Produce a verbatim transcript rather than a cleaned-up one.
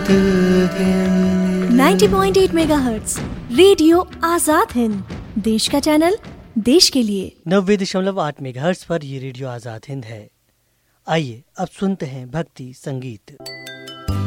नब्बे पॉइंट आठ megahertz radio Azad Hind, देश का चैनल, देश के लिए। नब्बे दशमलव आठ मेगाहर्ट्ज पर ये रेडियो आजाद हिंद है। आइए अब सुनते हैं भक्ति संगीत।